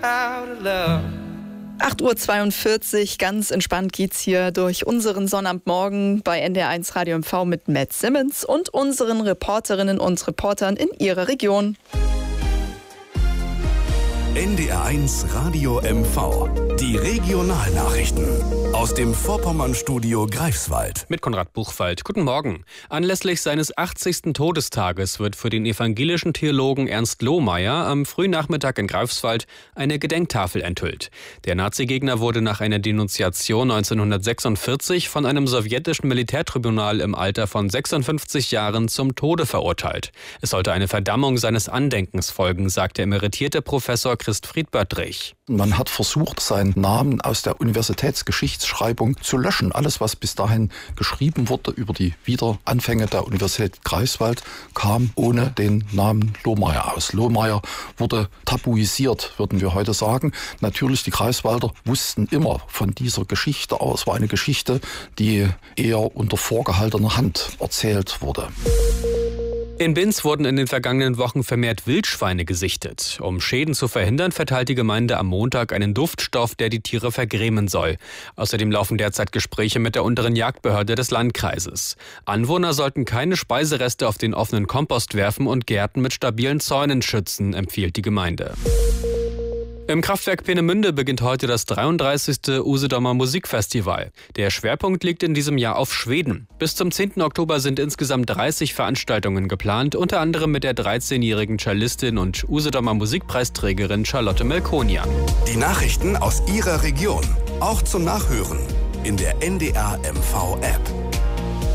8:42 Uhr, ganz entspannt geht's hier durch unseren Sonnabendmorgen bei NDR1 Radio MV mit Matt Simmons und unseren Reporterinnen und Reportern in ihrer Region. NDR1 Radio MV. Die Regionalnachrichten aus dem Vorpommern-Studio Greifswald. Mit Konrad Buchwald. Guten Morgen. Anlässlich seines 80. Todestages wird für den evangelischen Theologen Ernst Lohmeyer am frühen Nachmittag in Greifswald eine Gedenktafel enthüllt. Der Nazigegner wurde nach einer Denunziation 1946 von einem sowjetischen Militärtribunal im Alter von 56 Jahren zum Tode verurteilt. Es sollte eine Verdammung seines Andenkens folgen, sagt der emeritierte Professor Christfried Böttrich. Man hat versucht, seinen Namen aus der Universitätsgeschichtsschreibung zu löschen. Alles, was bis dahin geschrieben wurde über die Wiederanfänge der Universität Greifswald, kam ohne den Namen Lohmeyer aus. Lohmeyer wurde tabuisiert, würden wir heute sagen. Natürlich, die Greifswalder wussten immer von dieser Geschichte, aber es war eine Geschichte, die eher unter vorgehaltener Hand erzählt wurde. In Binz wurden in den vergangenen Wochen vermehrt Wildschweine gesichtet. Um Schäden zu verhindern, verteilt die Gemeinde am Montag einen Duftstoff, der die Tiere vergrämen soll. Außerdem laufen derzeit Gespräche mit der unteren Jagdbehörde des Landkreises. Anwohner sollten keine Speisereste auf den offenen Kompost werfen und Gärten mit stabilen Zäunen schützen, empfiehlt die Gemeinde. Im Kraftwerk Peenemünde beginnt heute das 33. Usedomer Musikfestival. Der Schwerpunkt liegt in diesem Jahr auf Schweden. Bis zum 10. Oktober sind insgesamt 30 Veranstaltungen geplant, unter anderem mit der 13-jährigen Cellistin und Usedomer Musikpreisträgerin Charlotte Melkonian. Die Nachrichten aus Ihrer Region, auch zum Nachhören in der NDR MV App.